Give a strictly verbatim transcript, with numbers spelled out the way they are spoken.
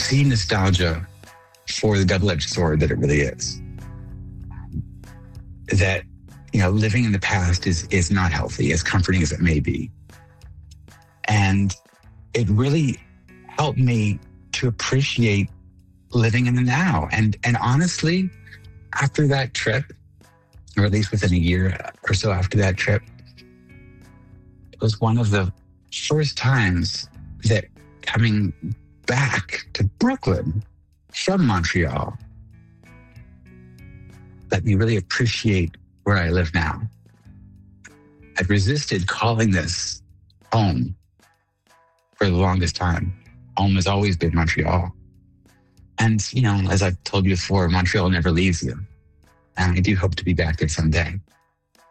see nostalgia for the double-edged sword that it really is. That, you know, living in the past is is not healthy, as comforting as it may be. And it really helped me to appreciate living in the now. And and honestly, after that trip, or at least within a year or so after that trip, it was one of the first times that coming back to Brooklyn from Montreal let me really appreciate where I live now. I'd resisted calling this home for the longest time. Home has always been Montreal. And, you know, as I've told you before, Montreal never leaves you. And I do hope to be back there someday.